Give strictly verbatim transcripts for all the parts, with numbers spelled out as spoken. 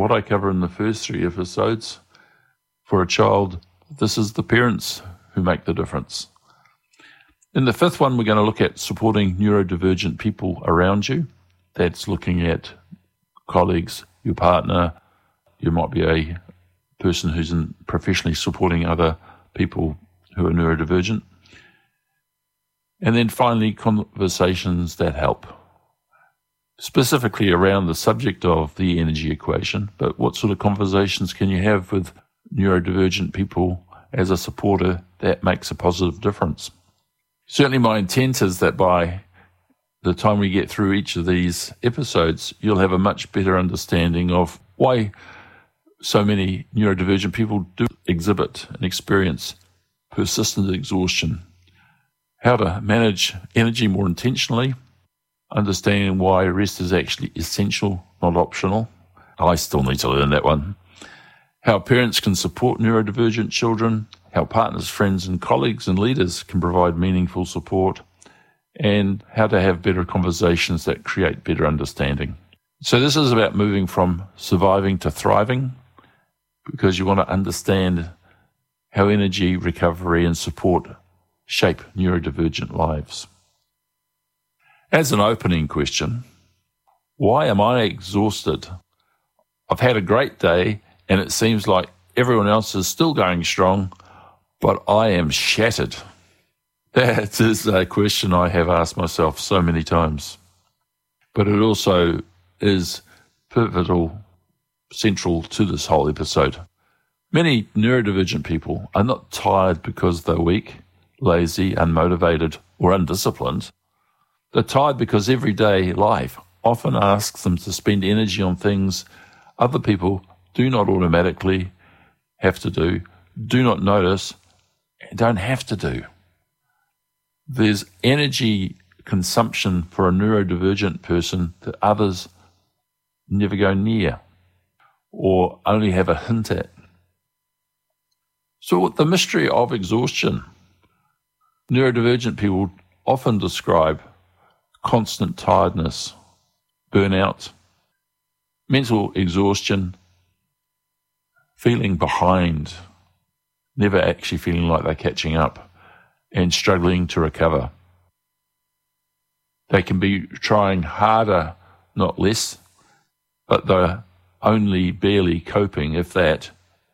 what I cover in the first three episodes, for a child, this is the parents who make the difference. In the fifth one, we're going to look at supporting neurodivergent people around you. That's looking at colleagues, your partner. You might be a person who's in professionally supporting other people who are neurodivergent. And then finally, conversations that help, specifically around the subject of the energy equation. But what sort of conversations can you have with neurodivergent people as a supporter that makes a positive difference? Certainly my intent is that by the time we get through each of these episodes, you'll have a much better understanding of why so many neurodivergent people do exhibit and experience persistent exhaustion, how to manage energy more intentionally, understanding why rest is actually essential, not optional. I still need to learn that one. How parents can support neurodivergent children, how partners, friends and colleagues and leaders can provide meaningful support, and how to have better conversations that create better understanding. So this is about moving from surviving to thriving, because you want to understand how energy, recovery and support shape neurodivergent lives. As an opening question, why am I exhausted? I've had a great day and it seems like everyone else is still going strong, but I am shattered. That is a question I have asked myself so many times. But it also is pivotal, central to this whole episode. Many neurodivergent people are not tired because they're weak, lazy, unmotivated, or undisciplined. They're tired because everyday life often asks them to spend energy on things other people do not automatically have to do, do not notice, and don't have to do. There's energy consumption for a neurodivergent person that others never go near or only have a hint at. So the mystery of exhaustion. Neurodivergent people often describe constant tiredness, burnout, mental exhaustion, feeling behind, never actually feeling like they're catching up, and struggling to recover. They can be trying harder, not less, but they're only barely coping, if that.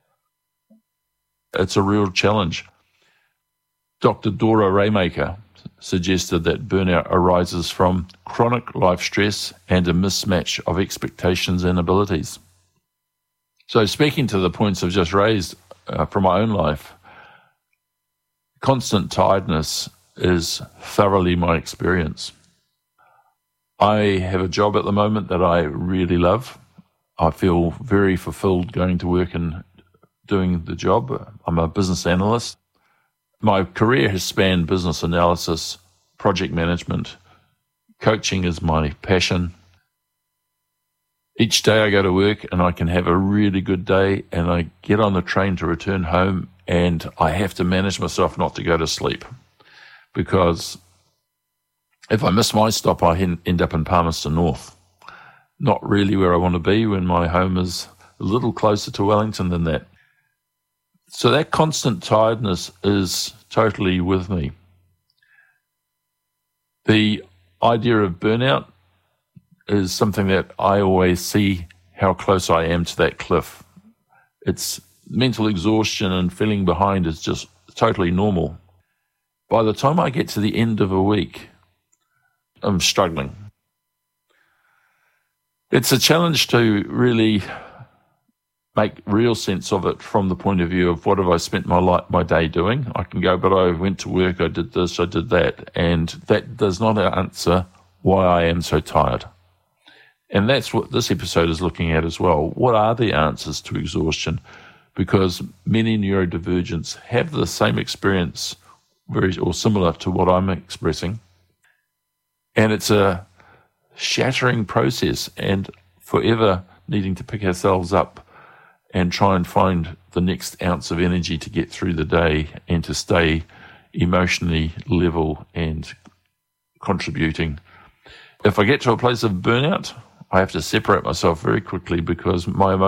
It's a real challenge. Doctor Dora Raymaker suggested that burnout arises from chronic life stress and a mismatch of expectations and abilities. So speaking to the points I've just raised uh, from my own life, constant tiredness is thoroughly my experience. I have a job at the moment that I really love. I feel very fulfilled going to work and doing the job. I'm a business analyst. My career has spanned business analysis, project management. Coaching is my passion. Each day I go to work and I can have a really good day and I get on the train to return home and I have to manage myself not to go to sleep, because if I miss my stop, I end up in Palmerston North. Not really where I want to be when my home is a little closer to Wellington than that. So that constant tiredness is totally with me. The idea of burnout is something that I always see how close I am to that cliff. It's mental exhaustion and feeling behind is just totally normal. By the time I get to the end of a week, I'm struggling. It's a challenge to really make real sense of it from the point of view of what have I spent my life, my day doing. I can go, but I went to work, I did this, I did that, and that does not answer why I am so tired. And that's what this episode is looking at as well. What are the answers to exhaustion? Because many neurodivergents have the same experience, very or similar to what I'm expressing. And it's a shattering process and forever needing to pick ourselves up and try and find the next ounce of energy to get through the day and to stay emotionally level and contributing. If I get to a place of burnout, I have to separate myself very quickly because my